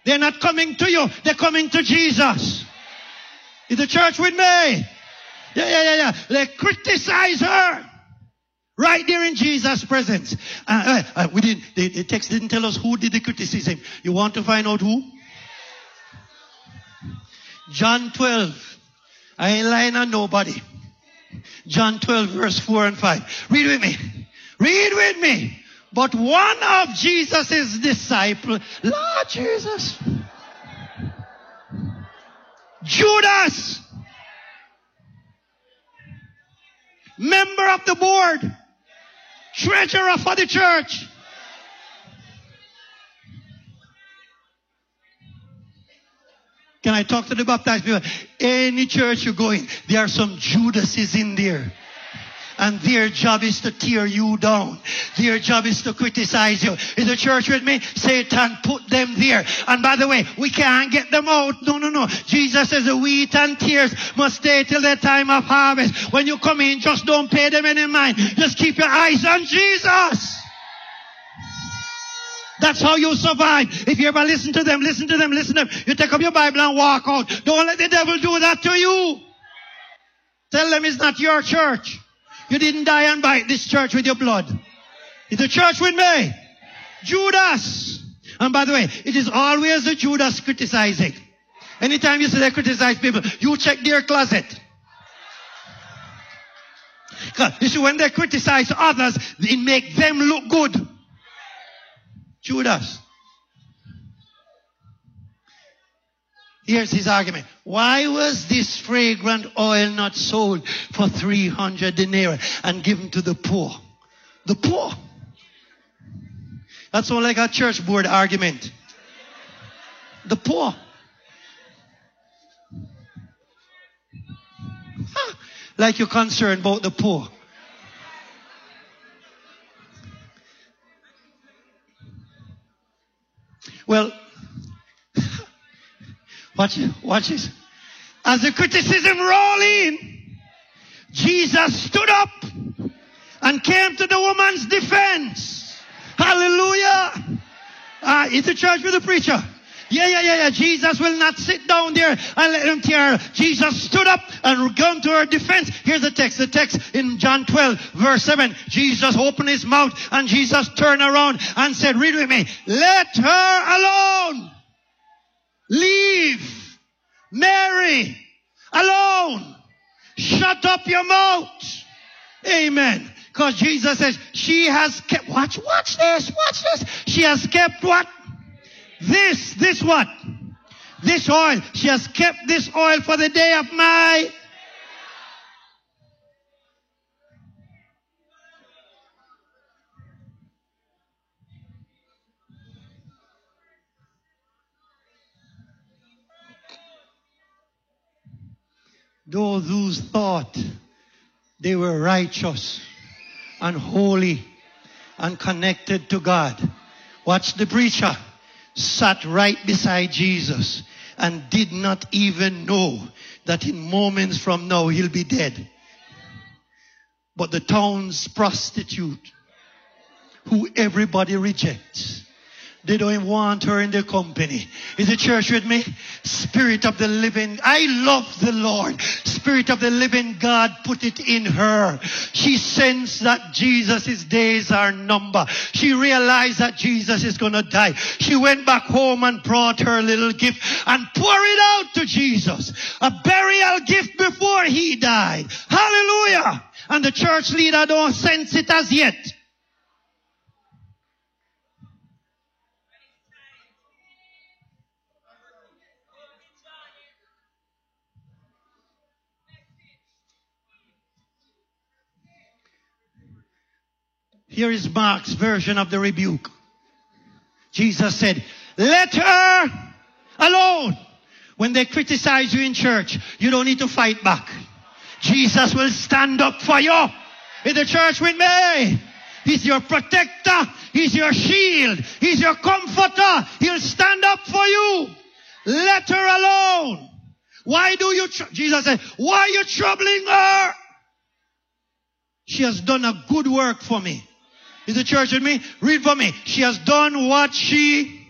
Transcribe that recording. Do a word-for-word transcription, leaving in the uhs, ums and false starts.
They're not coming to you. They're coming to Jesus. Is the church with me? Yeah, yeah, yeah, yeah. They criticize her right there in Jesus' presence. Uh, uh, uh, we didn't, the, the text didn't tell us who did the criticism. You want to find out who? John twelve. I ain't lying on nobody. John twelve, verse four and five. Read with me. Read with me. But one of Jesus' disciples, Lord Jesus, Judas, member of the board, treasurer for the church. Can I talk to the baptized people? Any church you go in, there are some Judases in there. And their job is to tear you down. Their job is to criticize you. Is the church with me? Satan put them there. And by the way, we can't get them out. No, no, no. Jesus says the wheat and tears must stay till the time of harvest. When you come in, just don't pay them any mind. Just keep your eyes on Jesus. That's how you survive. If you ever listen to them, listen to them, listen to them. You take up your Bible and walk out. Don't let the devil do that to you. Tell them it's not your church. You didn't die and buy this church with your blood. Is the church with me? Judas. And by the way, it is always the Judas criticizing. Anytime you see they criticize people, you check their closet. You see, when they criticize others, it makes them look good. Judas. Here's his argument. Why was this fragrant oil not sold for three hundred denarii and given to the poor? The poor. That's all like a church board argument. The poor. Huh. Like you're concerned about the poor. Well, watch, watch this. As the criticism rolled in, Jesus stood up and came to the woman's defense. Hallelujah. Uh, is the church with the preacher? Yeah, yeah, yeah, yeah. Jesus will not sit down there and let them tear her. Jesus stood up and came to her defense. Here's the text. The text in John twelve, verse seven. Jesus opened his mouth and Jesus turned around and said, read with me, let her alone. Leave Mary alone. Shut up your mouth. Amen. Because Jesus says, she has kept, watch, watch this, watch this. She has kept what? This, this what? This oil. She has kept this oil for the day of my... Those who thought they were righteous and holy and connected to God. Watch the preacher. Sat right beside Jesus and did not even know that in moments from now he'll be dead. But the town's prostitute, who everybody rejects, they don't even want her in their company. Is the church with me? Spirit of the living, I love the Lord. Spirit of the living God put it in her. She sensed that Jesus' days are numbered. She realized that Jesus is going to die. She went back home and brought her little gift and poured it out to Jesus. A burial gift before he died. Hallelujah. And the church leader don't sense it as yet. Here is Mark's version of the rebuke. Jesus said, let her alone. When they criticize you in church, you don't need to fight back. Jesus will stand up for you. In the church with me. He's your protector. He's your shield. He's your comforter. He'll stand up for you. Let her alone. Why do you, tr- Jesus said, why are you troubling her? She has done a good work for me. Is the church with me? Read for me. She has done what she